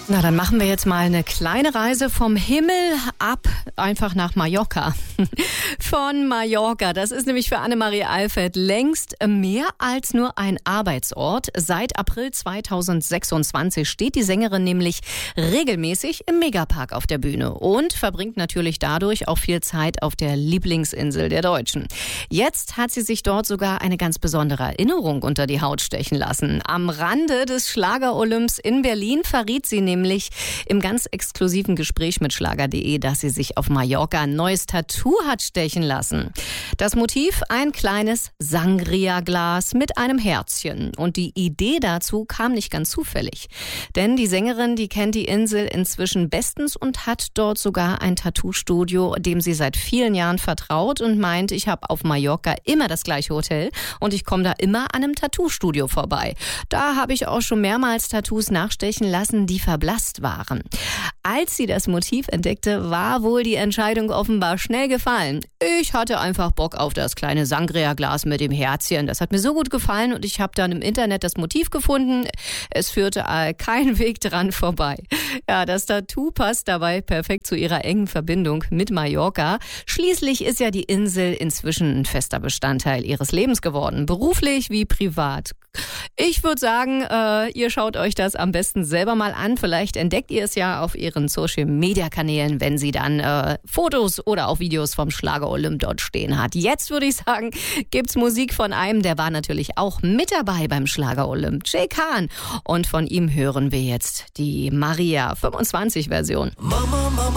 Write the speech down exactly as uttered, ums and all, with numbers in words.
Na, dann machen wir jetzt mal eine kleine Reise vom Himmel ab, einfach nach Mallorca. Von Mallorca, das ist nämlich für Annemarie Alfeld längst mehr als nur ein Arbeitsort. Seit April zweitausendsechsundzwanzig steht die Sängerin nämlich regelmäßig im Megapark auf der Bühne und verbringt natürlich dadurch auch viel Zeit auf der Lieblingsinsel der Deutschen. Jetzt hat sie sich dort sogar eine ganz besondere Erinnerung unter die Haut stechen lassen. Am Rande des Schlager-Olymps in Berlin verriet sie nämlich Nämlich im ganz exklusiven Gespräch mit Schlager punkt de, dass sie sich auf Mallorca ein neues Tattoo hat stechen lassen. Das Motiv: ein kleines Sangria-Glas mit einem Herzchen. Und die Idee dazu kam nicht ganz zufällig. Denn die Sängerin, die kennt die Insel inzwischen bestens und hat dort sogar ein Tattoo-Studio, dem sie seit vielen Jahren vertraut und meint, ich habe auf Mallorca immer das gleiche Hotel und ich komme da immer an einem Tattoo-Studio vorbei. Da habe ich auch schon mehrmals Tattoos nachstechen lassen, die verblasst waren. Als sie das Motiv entdeckte, war wohl die Entscheidung offenbar schnell gefallen. Ich hatte einfach Bock auf das kleine Sangria-Glas mit dem Herzchen. Das hat mir so gut gefallen und ich habe dann im Internet das Motiv gefunden. Es führte kein Weg dran vorbei. Ja, das Tattoo passt dabei perfekt zu ihrer engen Verbindung mit Mallorca. Schließlich ist ja die Insel inzwischen ein fester Bestandteil ihres Lebens geworden, beruflich wie privat. Ich würde sagen, äh, ihr schaut euch das am besten selber mal an. Vielleicht entdeckt ihr es ja auf ihren Social-Media-Kanälen, wenn sie dann äh, Fotos oder auch Videos vom Schlager-Olymp dort stehen hat. Jetzt würde ich sagen, gibt's Musik von einem, der war natürlich auch mit dabei beim Schlager-Olymp, Jay Khan. Und von ihm hören wir jetzt die Maria fünfundzwanzig Version. Mama, Mama.